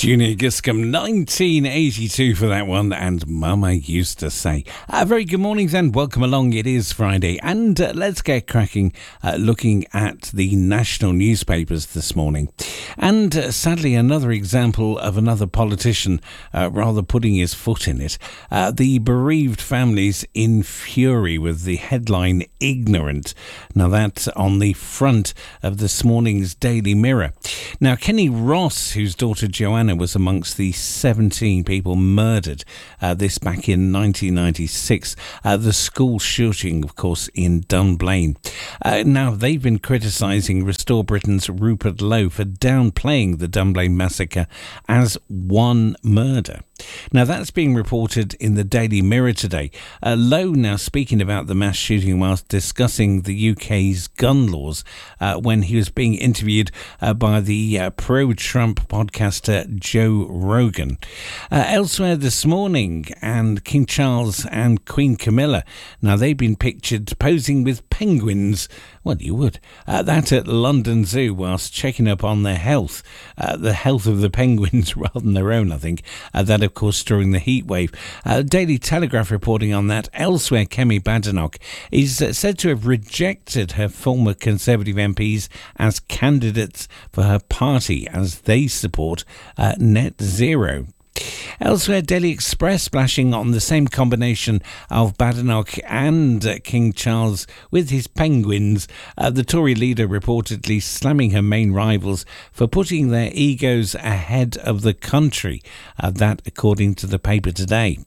Junior Giscombe, 1982 for that one, and Mama used to say. Very good morning then, welcome along, it is Friday, and let's get cracking looking at the national newspapers this morning. And sadly, another example of another politician rather putting his foot in it. The bereaved families in fury with the headline Ignorant. Now that's on the front of this morning's Daily Mirror. Now Kenny Ross, whose daughter Joanna was amongst the 17 people murdered, this back in 1996, the school shooting, of course, in Dunblane. Now, they've been criticising Restore Britain's Rupert Lowe for downplaying the Dunblane massacre as one murder. Now, that's being reported in the Daily Mirror today. Lowe now speaking about the mass shooting whilst discussing the UK's gun laws when he was being interviewed by the pro-Trump podcaster Joe Rogan. Elsewhere this morning, and King Charles and Queen Camilla, now they've been pictured posing with penguins. Well, you would. That at London Zoo whilst checking up on their health, the health of the penguins rather than their own, I think. That, of course, during the heat wave. Daily Telegraph reporting on that. Elsewhere, Kemi Badenoch is said to have rejected her former Conservative MPs as candidates for her party as they support net zero. Elsewhere, Daily Express splashing on the same combination of Badenoch and King Charles with his penguins. The Tory leader reportedly slamming her main rivals for putting their egos ahead of the country. That according to the paper today.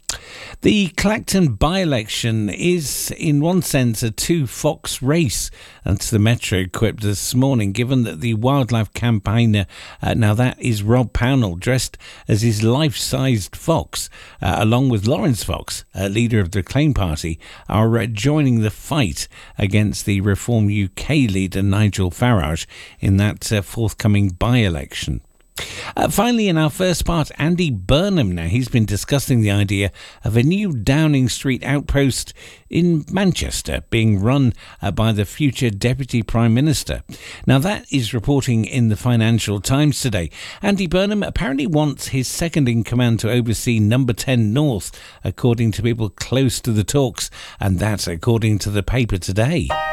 The Clacton by-election is, in one sense, a two-fox race. That's the Metro quipped this morning, given that the wildlife campaigner, now that is Rob Pownall, dressed as his life-sized fox, along with Lawrence Fox, leader of the Reclaim Party, are joining the fight against the Reform UK leader Nigel Farage in that forthcoming by-election. Finally, in our first part, Andy Burnham now. He's been discussing the idea of a new Downing Street outpost in Manchester being run by the future Deputy Prime Minister. Now, that is reporting in the Financial Times today. Andy Burnham apparently wants his second-in-command to oversee Number 10 North, according to people close to the talks, and that's according to the paper today.